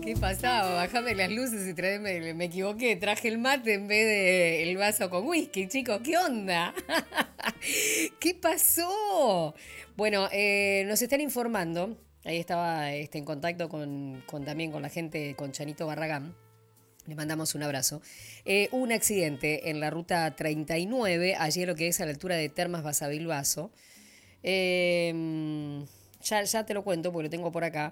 ¿Qué pasaba? Bajame las luces y traeme, me equivoqué, traje el mate en vez de el vaso con whisky, chicos, ¿qué onda? ¿Qué pasó? Bueno, nos están informando, ahí estaba en contacto también con la gente, con Chanito Barragán. Le mandamos un abrazo. Hubo un accidente en la ruta 39, allí lo que es a la altura de Termas Basavilbaso. Ya te lo cuento porque lo tengo por acá.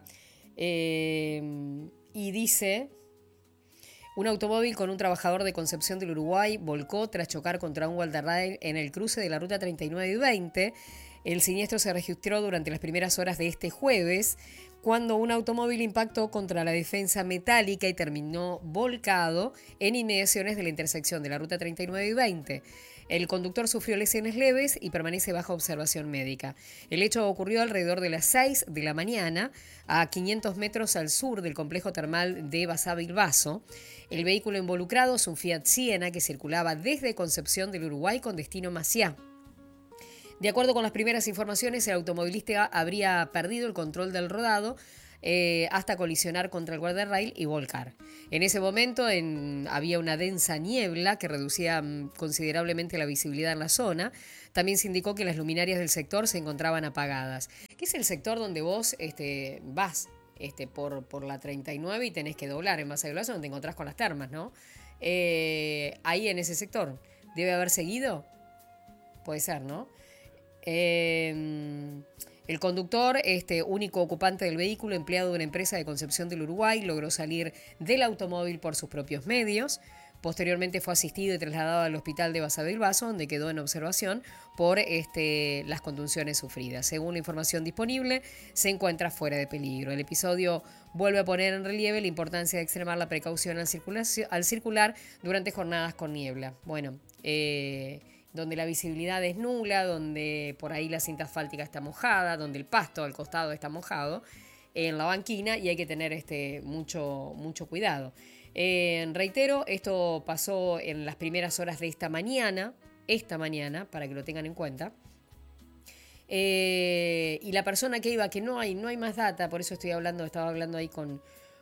Y dice, un automóvil con un trabajador de Concepción del Uruguay volcó tras chocar contra un guardarrail en el cruce de la ruta 39 y 20. El siniestro se registró durante las primeras horas de este jueves, cuando un automóvil impactó contra la defensa metálica y terminó volcado en inmediaciones de la intersección de la ruta 39 y 20. El conductor sufrió lesiones leves y permanece bajo observación médica. El hecho ocurrió alrededor de las 6 de la mañana, a 500 metros al sur del complejo termal de Basavilbaso. El vehículo involucrado es un Fiat Siena que circulaba desde Concepción del Uruguay con destino Maciá. De acuerdo con las primeras informaciones, el automovilista habría perdido el control del rodado hasta colisionar contra el guardarrail y volcar. En ese momento había una densa niebla que reducía considerablemente la visibilidad en la zona. También se indicó que las luminarias del sector se encontraban apagadas. ¿Qué es el sector donde vos vas por la 39 y tenés que doblar en Basavilbaso, donde te encontrás con las termas, ¿no? Ahí en ese sector. ¿Debe haber seguido? Puede ser, ¿no? El conductor, único ocupante del vehículo, empleado de una empresa de Concepción del Uruguay, logró salir del automóvil por sus propios medios. Posteriormente fue asistido y trasladado al hospital de Basavilbaso, donde quedó en observación por las contusiones sufridas. Según la información disponible, se encuentra fuera de peligro. El episodio vuelve a poner en relieve la importancia de extremar la precaución al circular durante jornadas con niebla. Bueno, donde la visibilidad es nula, donde por ahí la cinta asfáltica está mojada, donde el pasto al costado está mojado, en la banquina, y hay que tener mucho cuidado. Reitero, esto pasó en las primeras horas de esta mañana, para que lo tengan en cuenta. Y la persona que iba, que no hay más data, por eso estaba hablando ahí con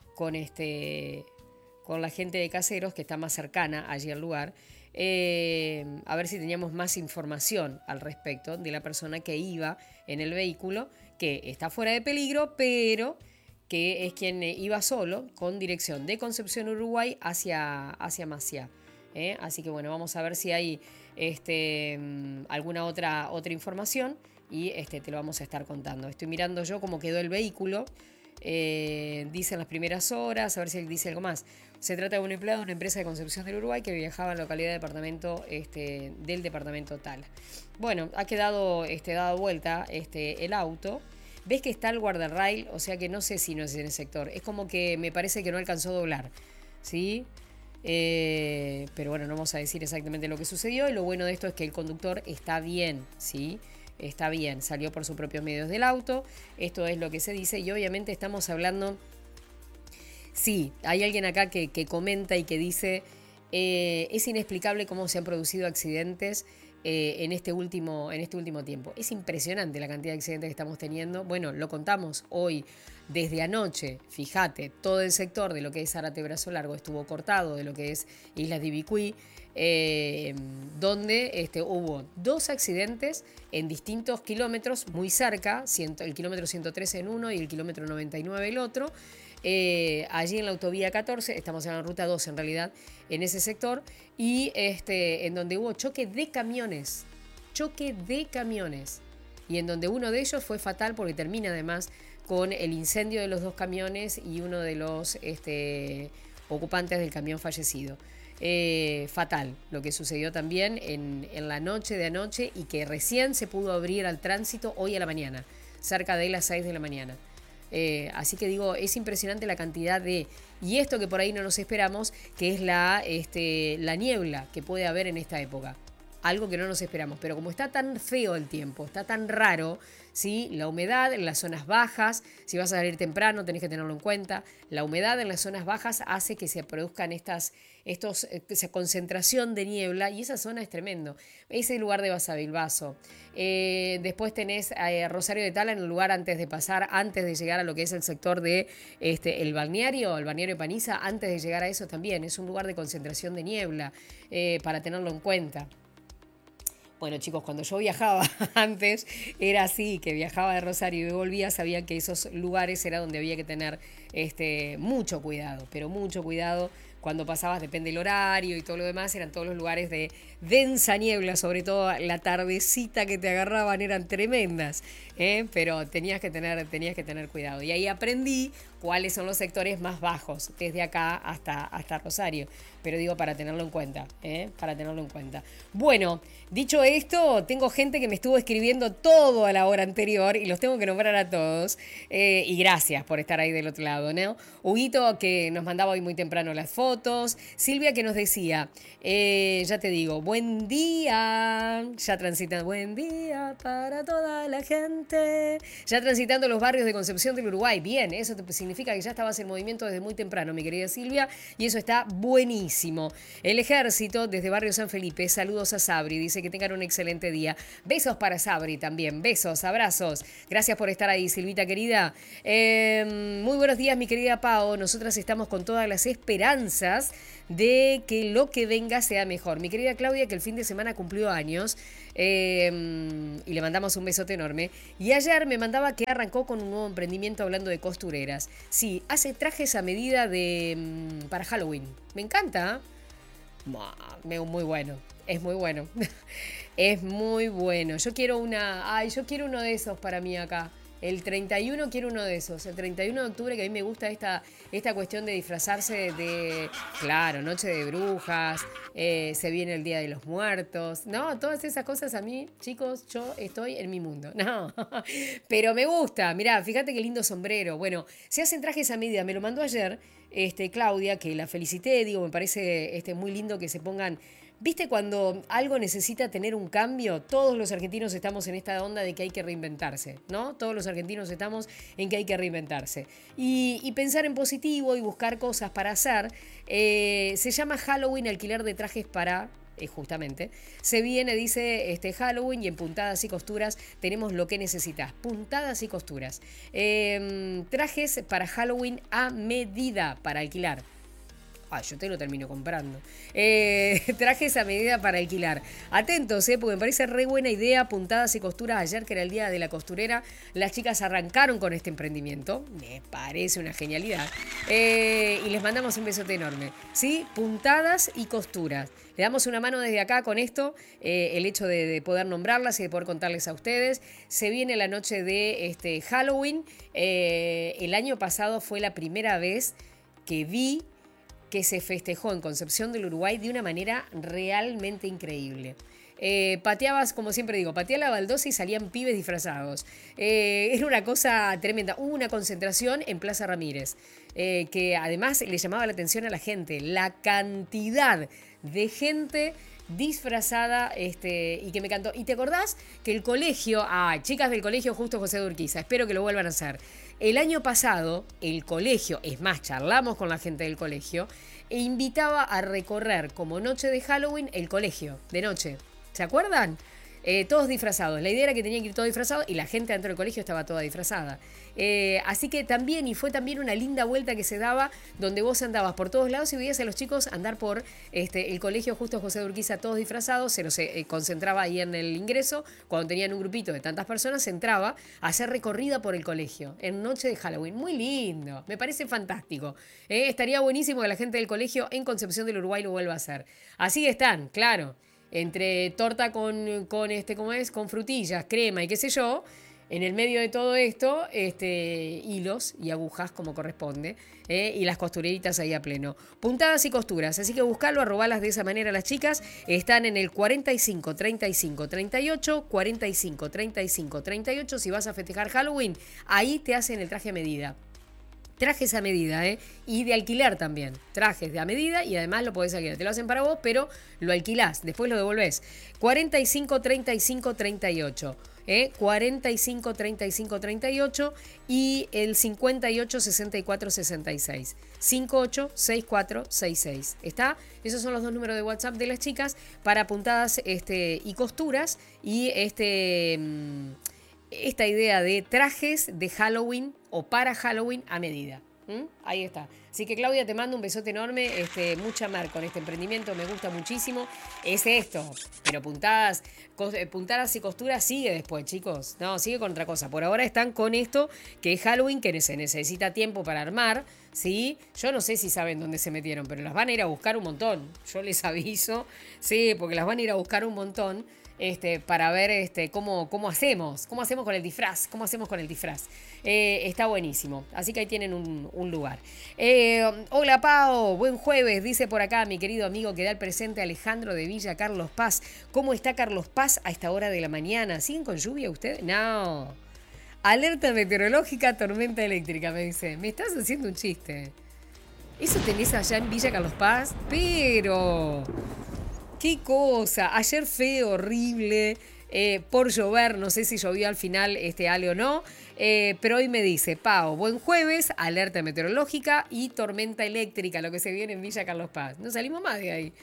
la gente de Caseros, que está más cercana allí al lugar, a ver si teníamos más información al respecto de la persona que iba en el vehículo, que está fuera de peligro, pero que es quien iba solo con dirección de Concepción, Uruguay, hacia Maciá. Así que bueno, vamos a ver si hay alguna otra información y te lo vamos a estar contando. Estoy mirando yo cómo quedó el vehículo. Dice en las primeras horas, a ver si él dice algo más. Se trata de un empleado de una empresa de Concepción del Uruguay que viajaba a la localidad de departamento, del departamento tal. Bueno, ha quedado dado vuelta el auto. Ves que está el guardarrail, o sea que no sé si no es en el sector. Es como que me parece que no alcanzó a doblar, ¿sí? Pero bueno, no vamos a decir exactamente lo que sucedió. Y lo bueno de esto es que el conductor está bien, ¿sí? Está bien, salió por sus propios medios del auto. Esto es lo que se dice y obviamente estamos hablando. Sí, hay alguien acá que comenta y que dice, es inexplicable cómo se han producido accidentes en este último tiempo. Es impresionante la cantidad de accidentes que estamos teniendo. Bueno, lo contamos hoy desde anoche. Fíjate, todo el sector de lo que es Zárate Brazo Largo estuvo cortado, de lo que es Islas de Ibicuí, donde hubo 2 accidentes en distintos kilómetros, muy cerca, el kilómetro 113 en uno y el kilómetro 99 el otro. Allí en la autovía 14, estamos en la ruta 2 en realidad, en ese sector, y en donde hubo choque de camiones, y en donde uno de ellos fue fatal porque termina además con el incendio de los 2 camiones y uno de los ocupantes del camión fallecido. Fatal lo que sucedió también en la noche de anoche y que recién se pudo abrir al tránsito hoy a la mañana, cerca de las 6 de la mañana. Así que digo, es impresionante la cantidad y esto que por ahí no nos esperamos, que es la niebla que puede haber en esta época. algo que no nos esperamos. Pero como está tan feo el tiempo, está tan raro, ¿sí? La humedad en las zonas bajas, si vas a salir temprano tenés que tenerlo en cuenta, la humedad en las zonas bajas hace que se produzcan esa concentración de niebla y esa zona es tremendo. Ese lugar de Basavilbaso. Después tenés Rosario de Tala en el lugar antes de llegar a lo que es el sector de el balneario Paniza, antes de llegar a eso también. Es un lugar de concentración de niebla, para tenerlo en cuenta. Bueno, chicos, cuando yo viajaba antes, era así, que viajaba de Rosario y volvía, sabía que esos lugares era donde había que tener mucho cuidado, pero mucho cuidado. Cuando pasabas, depende del horario y todo lo demás, eran todos los lugares de densa niebla, sobre todo la tardecita que te agarraban eran tremendas, pero tenías que tener cuidado. Y ahí aprendí cuáles son los sectores más bajos, desde acá hasta Rosario. Pero digo, para tenerlo en cuenta, para tenerlo en cuenta. Bueno, dicho esto, tengo gente que me estuvo escribiendo todo a la hora anterior y los tengo que nombrar a todos. Y gracias por estar ahí del otro lado, ¿no? Huguito, que nos mandaba hoy muy temprano las fotos. Silvia, que nos decía, ya te digo, buen día. Ya transitando, buen día para toda la gente. Ya transitando los barrios de Concepción del Uruguay. Bien, eso significa que ya estabas en movimiento desde muy temprano, mi querida Silvia, y eso está buenísimo. El Ejército, desde Barrio San Felipe, saludos a Sabri, dice que tengan un excelente día. Besos para Sabri también, besos, abrazos. Gracias por estar ahí, Silvita querida. Muy buenos días, mi querida Pao. Nosotras estamos con todas las esperanzas de que lo que venga sea mejor. Mi querida Claudia, que el fin de semana cumplió años, y le mandamos un besote enorme. Y ayer me mandaba que arrancó con un nuevo emprendimiento hablando de costureras. Sí, hace trajes a medida para Halloween. Me encanta. Muy bueno. Es muy bueno. Es muy bueno. Yo quiero uno de esos para mí acá. El 31 quiero uno de esos. El 31 de octubre, que a mí me gusta esta cuestión de disfrazarse de, claro, Noche de Brujas, se viene el Día de los Muertos. No, todas esas cosas a mí, chicos, yo estoy en mi mundo. No, pero me gusta. Mirá, fíjate qué lindo sombrero. Bueno, se hacen trajes a medida. Me lo mandó ayer Claudia, que la felicité. Digo, me parece muy lindo que se pongan... ¿Viste cuando algo necesita tener un cambio? Todos los argentinos estamos en esta onda de que hay que reinventarse, ¿no? Todos los argentinos estamos en que hay que reinventarse. Y pensar en positivo y buscar cosas para hacer. Se llama Halloween, alquiler de trajes para... justamente, se viene, dice Halloween, y en Puntadas y Costuras tenemos lo que necesitas. Puntadas y Costuras. Trajes para Halloween a medida para alquilar. Yo te lo termino comprando. Trajes a medida para alquilar. Atentos, porque me parece re buena idea. Puntadas y Costuras. Ayer, que era el día de la costurera, las chicas arrancaron con este emprendimiento. Me parece una genialidad. Y les mandamos un besote enorme. ¿Sí? Puntadas y Costuras. Le damos una mano desde acá con esto. El hecho de poder nombrarlas y de poder contarles a ustedes. Se viene la noche de Halloween. El año pasado fue la primera vez que vi que se festejó en Concepción del Uruguay de una manera realmente increíble. Pateabas, como siempre digo, pateaba la baldosa y salían pibes disfrazados. Era una cosa tremenda. Hubo una concentración en Plaza Ramírez, que además le llamaba la atención a la gente. La cantidad de gente disfrazada y que me encantó. ¿Y te acordás que el colegio, chicas del colegio Justo José de Urquiza, espero que lo vuelvan a hacer? El año pasado, el colegio, es más, charlamos con la gente del colegio, e invitaba a recorrer como noche de Halloween el colegio, de noche. ¿Se acuerdan? Todos disfrazados. La idea era que tenían que ir todos disfrazados y la gente dentro del colegio estaba toda disfrazada. Así que también, y fue también una linda vuelta que se daba, donde vos andabas por todos lados y veías a los chicos andar por el colegio Justo José de Urquiza, todos disfrazados. Se los concentraba ahí en el ingreso. Cuando tenían un grupito de tantas personas, se entraba a hacer recorrida por el colegio en noche de Halloween. Muy lindo, me parece fantástico. Estaría buenísimo que la gente del colegio en Concepción del Uruguay lo vuelva a hacer. Así están, claro. Entre torta con frutillas, crema y qué sé yo, en el medio de todo esto, hilos y agujas como corresponde, y las costureritas ahí a pleno. Puntadas y Costuras, así que buscarlo, arrobalas de esa manera las chicas. Están en el 45 35 38, 45 35 38. Si vas a festejar Halloween, ahí te hacen el traje a medida. Trajes a medida, ¿eh? Y de alquilar también. Trajes de a medida y además lo podés alquilar. Te lo hacen para vos, pero lo alquilás. Después lo devolvés. 45 35 38. 45 35 38 y el 58 64 66. 58 64 66. ¿Está? Esos son los dos números de WhatsApp de las chicas para puntadas y costuras y esta idea de trajes de Halloween o para Halloween a medida. Ahí está. Así que Claudia, te mando un besote enorme, mucha mar con este emprendimiento, me gusta muchísimo. Es esto, pero puntadas y costuras sigue después, chicos. No, sigue con otra cosa. Por ahora están con esto, que es Halloween, que se necesita tiempo para armar, ¿sí? Yo no sé si saben dónde se metieron, pero las van a ir a buscar un montón. Yo les aviso, sí, porque las van a ir a buscar un montón. Para ver cómo hacemos con el disfraz, está buenísimo, así que ahí tienen un lugar. Hola Pao, buen jueves, dice por acá mi querido amigo que da el presente Alejandro de Villa Carlos Paz. ¿Cómo está Carlos Paz a esta hora de la mañana? ¿Siguen con lluvia ustedes? No. Alerta meteorológica, tormenta eléctrica, me dice. Me estás haciendo un chiste. ¿Eso tenés allá en Villa Carlos Paz? Pero... qué cosa, ayer fue horrible, por llover, no sé si llovió al final Ale o no, pero hoy me dice, Pau, buen jueves, alerta meteorológica y tormenta eléctrica, lo que se viene en Villa Carlos Paz. No salimos más de ahí.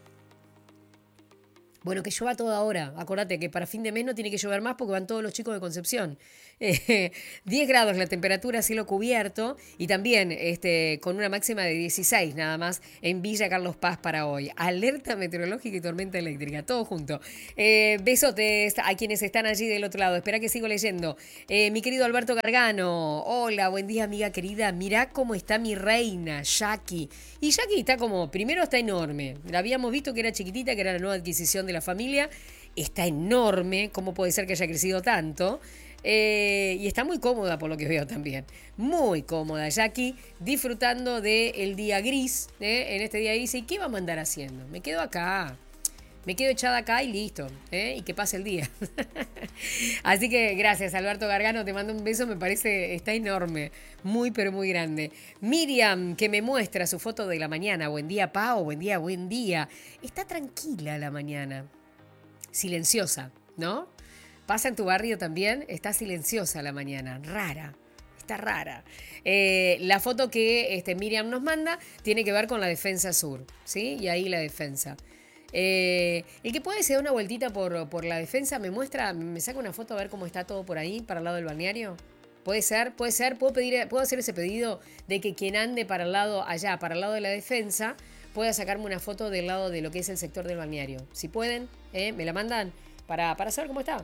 Bueno, que llueva toda hora. Acordate que para fin de mes no tiene que llover más porque van todos los chicos de Concepción. 10 grados la temperatura, cielo cubierto y también con una máxima de 16 nada más en Villa Carlos Paz para hoy. Alerta meteorológica y tormenta eléctrica, todo junto. Besotes a quienes están allí del otro lado. Espera que sigo leyendo. Mi querido Alberto Gargano. Hola, buen día amiga querida. Mirá cómo está mi reina, Jackie. Y Jackie está primero está enorme. La habíamos visto que era chiquitita, que era la nueva adquisición de la familia. Está enorme. ¿Cómo puede ser que haya crecido tanto? Y está muy cómoda por lo que veo también. Muy cómoda, Jackie, disfrutando del día gris, en este día gris. ¿Y qué vamos a andar haciendo? Me quedo acá. Me quedo echada acá y listo, y que pase el día. Así que gracias, Alberto Gargano, te mando un beso, me parece, está enorme, muy pero muy grande. Miriam, que me muestra su foto de la mañana. Buen día, Pau, buen día, buen día. Está tranquila la mañana, silenciosa, ¿no? Pasa en tu barrio también, está silenciosa la mañana, rara. Está rara. La foto que Miriam nos manda tiene que ver con la defensa sur, ¿sí? Y ahí la defensa. El que puede se da una vueltita por la defensa, me saca una foto a ver cómo está todo por ahí, para el lado del balneario. Puede ser, puedo hacer ese pedido de que quien ande para el lado allá, para el lado de la defensa, pueda sacarme una foto del lado de lo que es el sector del balneario. Si pueden, me la mandan para saber cómo está.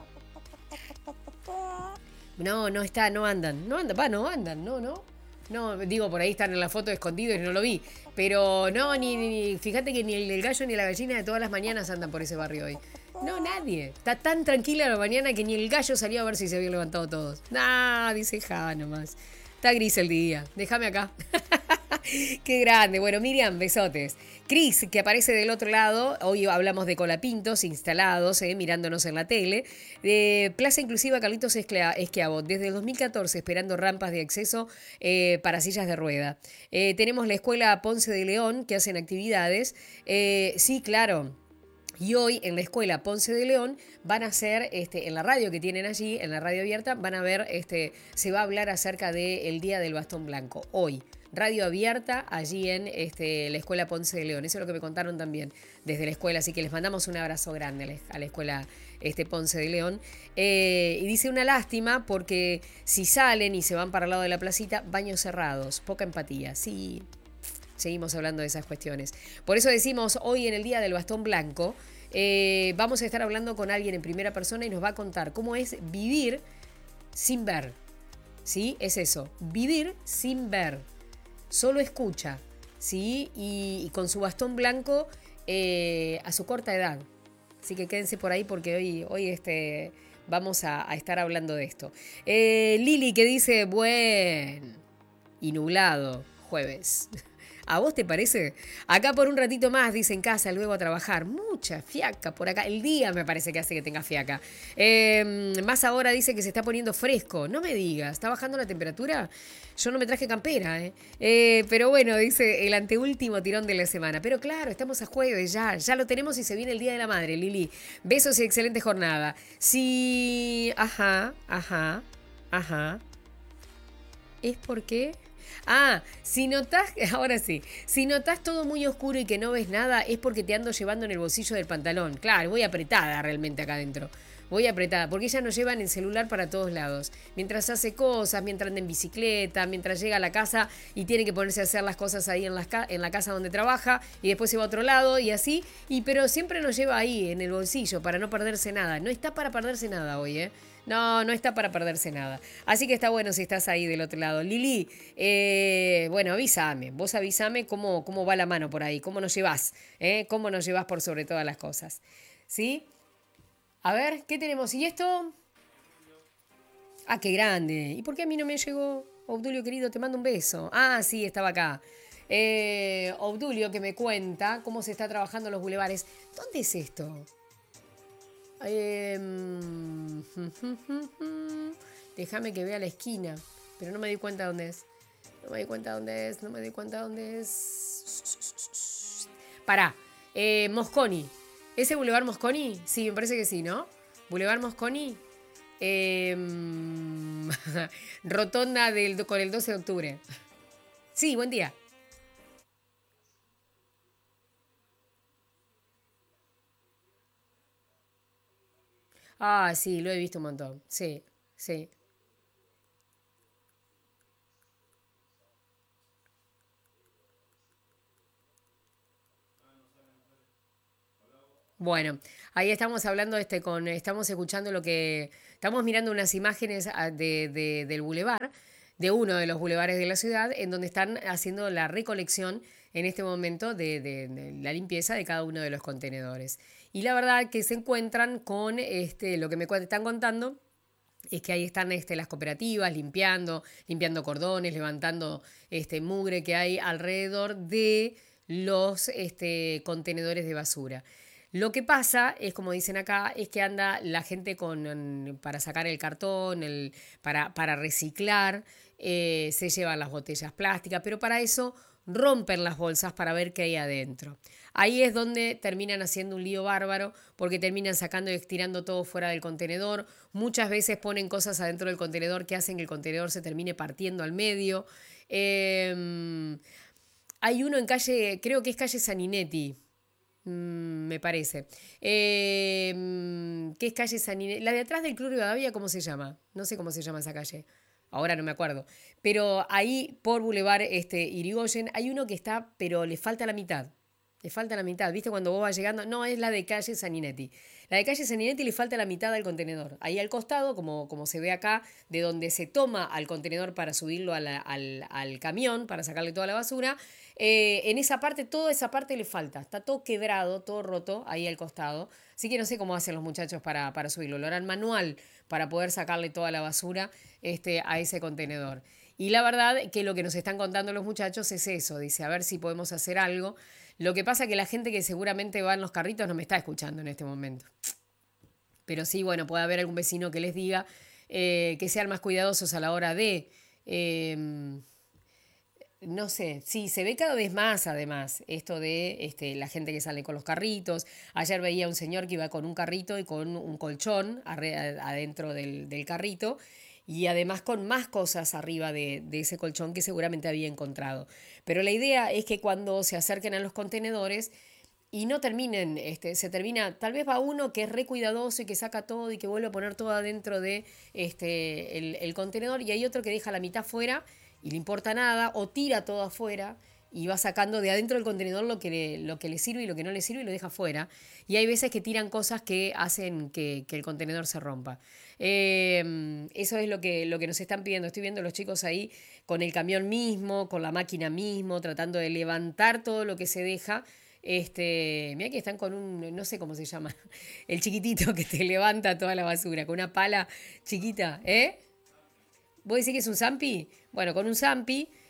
No está, no andan. No andan, no. No, digo, por ahí están en la foto escondidos y no lo vi. Pero no, fíjate que ni el gallo ni la gallina de todas las mañanas andan por ese barrio hoy. No, nadie. Está tan tranquila la mañana que ni el gallo salió a ver si se habían levantado todos. Nah, dice ja nomás. Está gris el día. Déjame acá. Qué grande. Bueno, Miriam, besotes. Cris, que aparece del otro lado. Hoy hablamos de colapintos instalados, mirándonos en la tele. Plaza Inclusiva Carlitos Esquiavo. Desde el 2014 esperando rampas de acceso para sillas de rueda. Tenemos la Escuela Ponce de León, que hacen actividades. Sí, claro. Y hoy en la escuela Ponce de León van a hacer, en la radio que tienen allí, en la radio abierta, van a ver, se va a hablar acerca del Día del Bastón Blanco. Hoy, radio abierta allí en la escuela Ponce de León. Eso es lo que me contaron también desde la escuela, así que les mandamos un abrazo grande a la escuela Ponce de León. Y dice una lástima porque si salen y se van para el lado de la placita, baños cerrados, poca empatía. Sí. Seguimos hablando de esas cuestiones. Por eso decimos, hoy en el Día del Bastón Blanco, vamos a estar hablando con alguien en primera persona y nos va a contar cómo es vivir sin ver. ¿Sí? Es eso, vivir sin ver. Solo escucha, ¿sí? Y con su bastón blanco a su corta edad. Así que quédense por ahí porque hoy vamos a estar hablando de esto. Lili que dice, buen y nublado jueves. ¿A vos te parece? Acá por un ratito más, dice en casa, luego a trabajar. Mucha fiaca por acá. El día me parece que hace que tenga fiaca. Más ahora dice que se está poniendo fresco. No me digas, ¿está bajando la temperatura? Yo no me traje campera, ¿eh? Pero bueno, dice el anteúltimo tirón de la semana. Pero claro, estamos a jueves ya lo tenemos y se viene el Día de la Madre, Lili. Besos y excelente jornada. Sí, ajá. ¿Es porque? Ah, si notás, ahora sí, si notás todo muy oscuro y que no ves nada, es porque te ando llevando en el bolsillo del pantalón. Claro, voy apretada realmente acá adentro. Voy apretada, porque ella nos lleva en el celular para todos lados. Mientras hace cosas, mientras anda en bicicleta, mientras llega a la casa y tiene que ponerse a hacer las cosas ahí en la casa donde trabaja y después se va a otro lado y así. Pero siempre nos lleva ahí, en el bolsillo, para no perderse nada. No está para perderse nada hoy, ¿eh? No está para perderse nada. Así que está bueno si estás ahí del otro lado. Lili, bueno, avísame. Vos avísame cómo va la mano por ahí, cómo nos llevas, ¿eh? Cómo nos llevas por sobre todas las cosas. ¿Sí? A ver, ¿qué tenemos? ¿Y esto? Ah, qué grande. ¿Y por qué a mí no me llegó? Obdulio, querido, te mando un beso. Ah, sí, estaba acá. Obdulio que me cuenta cómo se está trabajando en los bulevares. ¿Dónde es esto? Déjame que vea la esquina, pero no me di cuenta dónde es. No me di cuenta dónde es, no me di cuenta dónde es. Pará, Mosconi. ¿Ese Boulevard Mosconi? Sí, me parece que sí, ¿no? Boulevard Mosconi. Rotonda con el 12 de octubre. Sí, buen día. Ah, sí, lo he visto un montón. Sí, sí. Bueno, ahí estamos hablando estamos escuchando estamos mirando unas imágenes del bulevar, de uno de los bulevares de la ciudad, en donde están haciendo la recolección en este momento de la limpieza de cada uno de los contenedores. Y la verdad que se encuentran con lo que están contando es que ahí están las cooperativas limpiando cordones, levantando mugre que hay alrededor de los contenedores de basura. Lo que pasa es, como dicen acá, es que anda la gente para sacar el cartón, para reciclar, se llevan las botellas plásticas, pero para eso rompen las bolsas para ver qué hay adentro. Ahí es donde terminan haciendo un lío bárbaro porque terminan sacando y estirando todo fuera del contenedor. Muchas veces ponen cosas adentro del contenedor que hacen que el contenedor se termine partiendo al medio. Hay uno en calle, creo que es calle Saninetti, me parece. ¿Qué es calle Saninetti? La de atrás del Club Rivadavia, ¿cómo se llama? No sé cómo se llama esa calle. Ahora no me acuerdo. Pero ahí por Boulevard Irigoyen hay uno que está, pero le falta la mitad. Le falta la mitad. ¿Viste cuando vos vas llegando? No, es la de calle Saninetti. La de calle Saninetti le falta la mitad al contenedor. Ahí al costado, como se ve acá, de donde se toma al contenedor para subirlo al camión, para sacarle toda la basura, en esa parte, toda esa parte le falta. Está todo quebrado, todo roto ahí al costado. Así que no sé cómo hacen los muchachos para subirlo. Lo harán manual para poder sacarle toda la basura a ese contenedor. Y la verdad que lo que nos están contando los muchachos es eso. Dice, a ver si podemos hacer algo. Lo que pasa es que la gente que seguramente va en los carritos no me está escuchando en este momento. Pero sí, bueno, puede haber algún vecino que les diga que sean más cuidadosos a la hora de... no sé, sí, se ve cada vez más además esto de la gente que sale con los carritos. Ayer veía un señor que iba con un carrito y con un colchón adentro del carrito y además con más cosas arriba de ese colchón que seguramente había encontrado. Pero la idea es que cuando se acerquen a los contenedores y no terminen, se termina, tal vez va uno que es re cuidadoso y que saca todo y que vuelve a poner todo adentro de el contenedor y hay otro que deja la mitad fuera y le importa nada o tira todo afuera y va sacando de adentro del contenedor lo que le sirve y lo que no le sirve y lo deja fuera. Y hay veces que tiran cosas que hacen que el contenedor se rompa. Eso es lo que nos están pidiendo. Estoy viendo a los chicos ahí con el camión mismo, con la máquina mismo, tratando de levantar todo lo que se deja. Mira que están con no sé cómo se llama, el chiquitito que te levanta toda la basura, con una pala chiquita, ¿eh? ¿Vos decís que es un Zampi? Bueno, con un Zampi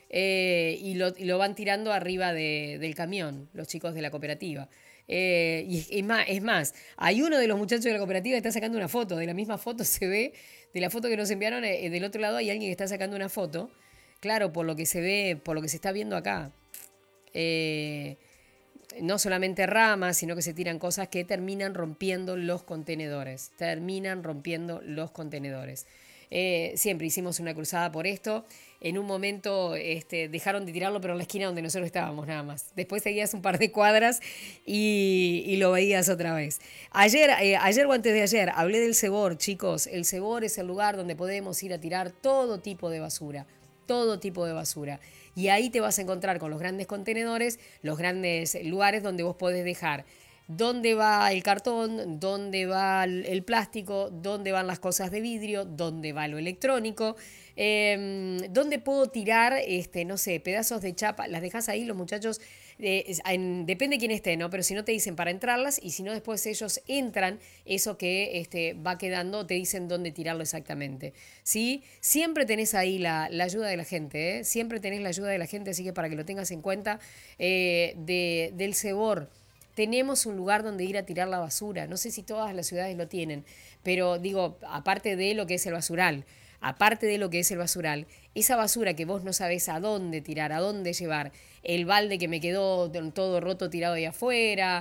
y lo van tirando arriba del camión, los chicos de la cooperativa. Y es más, hay uno de los muchachos de la cooperativa que está sacando una foto. De la misma foto se ve, de la foto que nos enviaron, del otro lado hay alguien que está sacando una foto. Claro, por lo que se ve, por lo que se está viendo acá. Eh, no solamente ramas, sino que se tiran cosas que terminan rompiendo los contenedores. Terminan rompiendo los contenedores. Siempre hicimos una cruzada por esto. En un momento dejaron de tirarlo, pero en la esquina donde nosotros estábamos nada más. Después seguías un par de cuadras y lo veías otra vez. Ayer o antes de ayer hablé del Cebor, chicos. El Cebor es el lugar donde podemos ir a tirar todo tipo de basura. Todo tipo de basura. Y ahí te vas a encontrar con los grandes contenedores, los grandes lugares donde vos podés dejar dónde va el cartón, dónde va el plástico, dónde van las cosas de vidrio, dónde va lo electrónico, dónde puedo tirar, no sé, pedazos de chapa. Las dejas ahí, los muchachos, depende quién esté, ¿no? Pero si no te dicen para entrarlas y si no después ellos entran, eso que va quedando, te dicen dónde tirarlo exactamente. ¿Sí? Siempre tenés ahí la ayuda de la gente, ¿eh? Siempre tenés la ayuda de la gente, así que para que lo tengas en cuenta, del Cebor. Tenemos un lugar donde ir a tirar la basura. No sé si todas las ciudades lo tienen, pero digo, aparte de lo que es el basural, esa basura que vos no sabés a dónde tirar, a dónde llevar, el balde que me quedó todo roto tirado ahí afuera,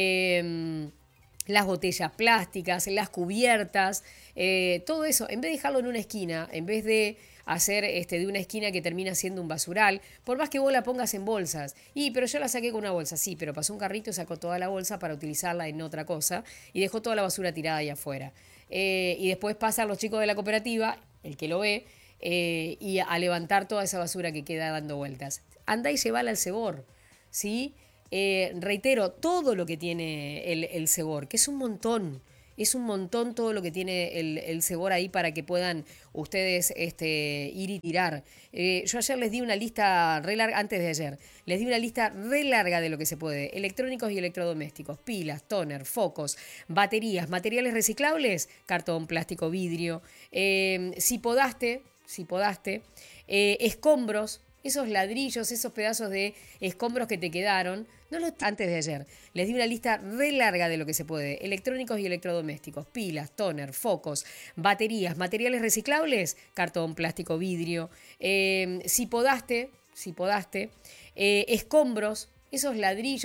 las botellas plásticas, las cubiertas, todo eso, en vez de dejarlo en una esquina, en vez de hacer de una esquina que termina siendo un basural, por más que vos la pongas en bolsas. Pero yo la saqué con una bolsa, sí, pero pasó un carrito y sacó toda la bolsa para utilizarla en otra cosa y dejó toda la basura tirada ahí afuera. Y después pasan los chicos de la cooperativa, el que lo ve, y a levantar toda esa basura que queda dando vueltas. Andá y llevala al Cebor, ¿sí? Reitero, todo lo que tiene el Cebor, que es un montón todo lo que tiene el Cebor ahí para que puedan ustedes ir y tirar. Yo ayer les di una lista re larga, antes de ayer, les di una lista re larga de lo que se puede. Electrónicos y electrodomésticos, pilas, toner, focos, baterías, materiales reciclables, cartón, plástico, vidrio. Si podaste, escombros, esos ladrillos, esos pedazos de escombros que te quedaron, antes de ayer. Les di una lista re larga de lo que se puede. Electrónicos y electrodomésticos, pilas, toner, focos, baterías, materiales reciclables, cartón, plástico, vidrio. Si podaste, escombros, esos ladrillos.